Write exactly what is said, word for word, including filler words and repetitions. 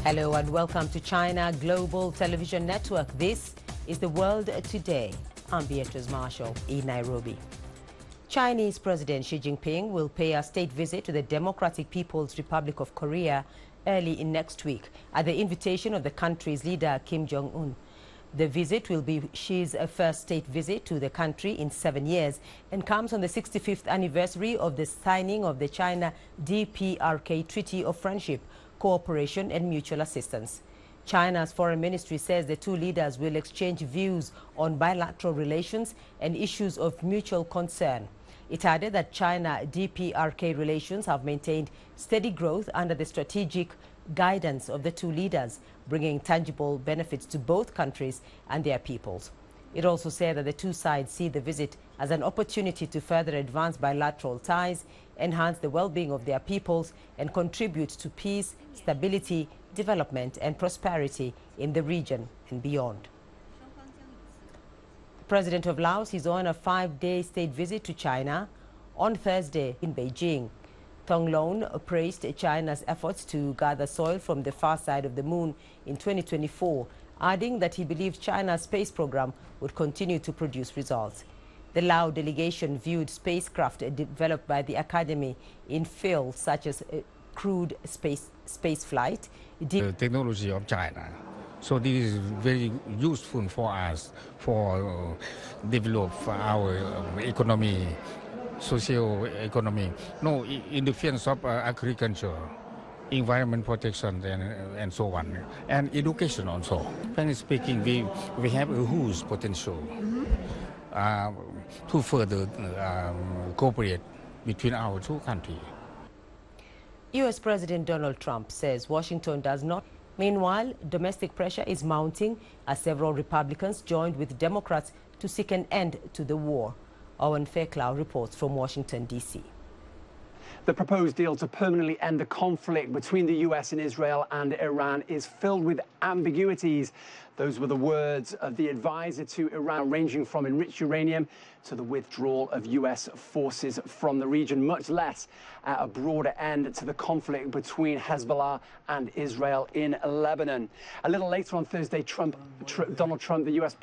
Hello and welcome to China Global Television Network. This is The World Today. I'm Beatrice Marshall in Nairobi. Chinese President Xi Jinping will pay a state visit to the Democratic People's Republic of Korea early in next week at the invitation of the country's leader Kim Jong-un. The visit will be Xi's first state visit to the country in seven years and comes on the sixty-fifth anniversary of the signing of the China-D P R K Treaty of Friendship, Cooperation and Mutual Assistance. China's foreign ministry says the two leaders will exchange views on bilateral relations and issues of mutual concern. It added that China-D P R K relations have maintained steady growth under the strategic guidance of the two leaders, bringing tangible benefits to both countries and their peoples. It also said that the two sides see the visit as an opportunity to further advance bilateral ties, enhance the well-being of their peoples, and contribute to peace, stability, development, and prosperity in the region and beyond. The President of Laos is on a five-day state visit to China on Thursday in Beijing. Thong Loan praised China's efforts to gather soil from the far side of the moon in twenty twenty-four, adding that he believes China's space program would continue to produce results. The Lao delegation viewed spacecraft developed by the Academy in fields such as uh, crewed space, space flight. The technology of China. So this is very useful for us for uh, develop our uh, economy, social economy. No in the fields of uh, agriculture, environment protection, and, and so on, and education also. Frankly speaking, we, we have a huge potential uh, to further um, cooperate between our two countries. U S President Donald Trump says Washington does not. Meanwhile, domestic pressure is mounting as several Republicans joined with Democrats to seek an end to the war. Owen Fairclough reports from Washington, D C The proposed deal to permanently end the conflict between the U S and Israel and Iran is filled with ambiguities. Those were the words of the advisor to Iran, ranging from enriched uranium to the withdrawal of U S forces from the region, much less uh, a broader end to the conflict between Hezbollah and Israel in Lebanon. A little later on Thursday, Trump, Tr Donald Trump, the U S